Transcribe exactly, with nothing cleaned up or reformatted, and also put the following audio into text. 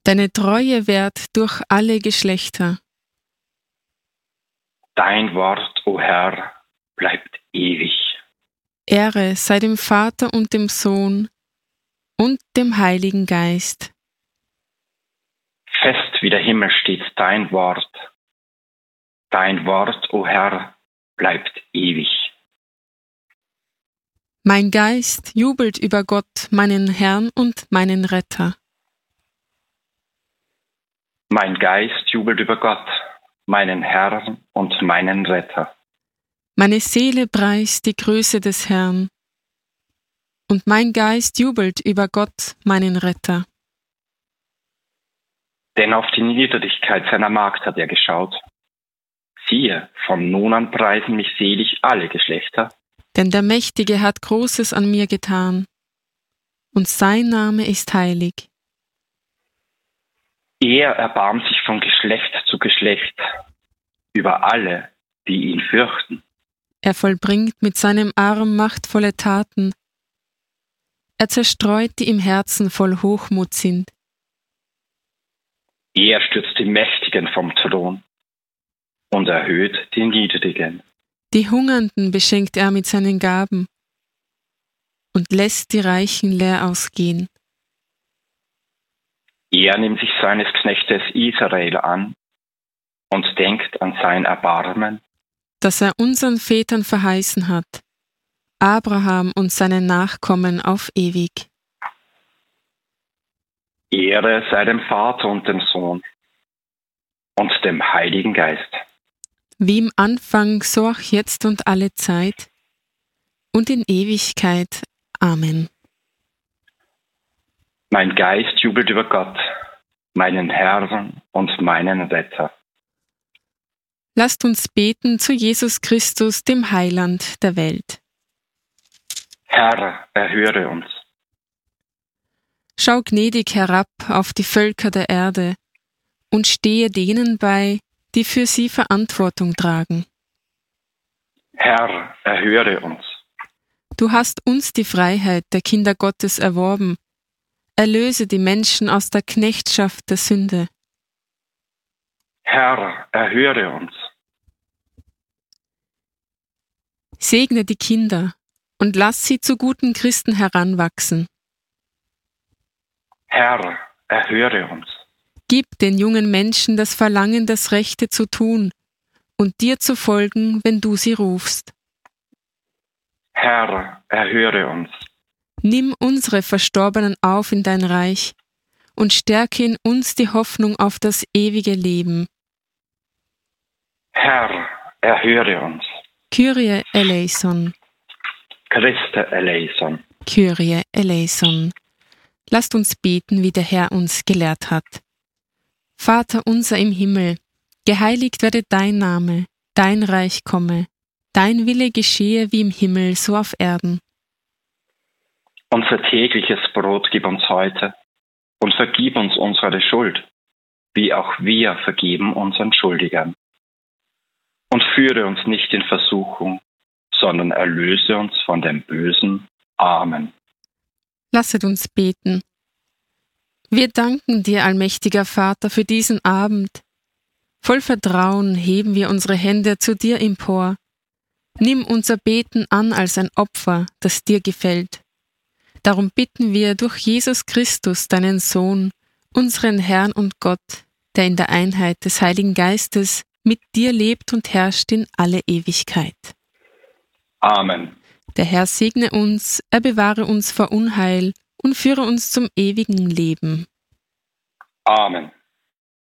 Deine Treue währt durch alle Geschlechter. Dein Wort, o Herr, bleibt ewig. Ehre sei dem Vater und dem Sohn und dem Heiligen Geist. Fest wie der Himmel steht dein Wort. Dein Wort, o Herr, bleibt ewig. Mein Geist jubelt über Gott, meinen Herrn und meinen Retter. Mein Geist jubelt über Gott, meinen Herrn und meinen Retter. Meine Seele preist die Größe des Herrn, und mein Geist jubelt über Gott, meinen Retter. Denn auf die Niedrigkeit seiner Magd hat er geschaut. Siehe, von nun an preisen mich selig alle Geschlechter. Denn der Mächtige hat Großes an mir getan, und sein Name ist heilig. Er erbarmt sich von Geschlecht zu Geschlecht über alle, die ihn fürchten. Er vollbringt mit seinem Arm machtvolle Taten. Er zerstreut, die im Herzen voll Hochmut sind. Er stürzt die Mächtigen vom Thron und erhöht die Niedrigen. Die Hungernden beschenkt er mit seinen Gaben und lässt die Reichen leer ausgehen. Er nimmt sich seines Knechtes Israel an und denkt an sein Erbarmen, das er unseren Vätern verheißen hat, Abraham und seinen Nachkommen auf ewig. Ehre sei dem Vater und dem Sohn und dem Heiligen Geist. Wie im Anfang, so auch jetzt und alle Zeit und in Ewigkeit. Amen. Mein Geist jubelt über Gott, meinen Herrn und meinen Retter. Lasst uns beten zu Jesus Christus, dem Heiland der Welt. Herr, erhöre uns. Schau gnädig herab auf die Völker der Erde und stehe denen bei, die für sie Verantwortung tragen. Herr, erhöre uns. Du hast uns die Freiheit der Kinder Gottes erworben. Erlöse die Menschen aus der Knechtschaft der Sünde. Herr, erhöre uns. Segne die Kinder und lass sie zu guten Christen heranwachsen. Herr, erhöre uns. Gib den jungen Menschen das Verlangen, das Rechte zu tun und dir zu folgen, wenn du sie rufst. Herr, erhöre uns. Nimm unsere Verstorbenen auf in dein Reich und stärke in uns die Hoffnung auf das ewige Leben. Herr, erhöre uns. Kyrie eleison. Christe eleison. Kyrie eleison. Lasst uns beten, wie der Herr uns gelehrt hat. Vater unser im Himmel, geheiligt werde dein Name, dein Reich komme, dein Wille geschehe wie im Himmel, so auf Erden. Unser tägliches Brot gib uns heute und vergib uns unsere Schuld, wie auch wir vergeben unseren Schuldigern. Und führe uns nicht in Versuchung, sondern erlöse uns von dem Bösen. Amen. Lasset uns beten. Wir danken dir, allmächtiger Vater, für diesen Abend. Voll Vertrauen heben wir unsere Hände zu dir empor. Nimm unser Beten an als ein Opfer, das dir gefällt. Darum bitten wir durch Jesus Christus, deinen Sohn, unseren Herrn und Gott, der in der Einheit des Heiligen Geistes mit dir lebt und herrscht in alle Ewigkeit. Amen. Der Herr segne uns, er bewahre uns vor Unheil und führe uns zum ewigen Leben. Amen.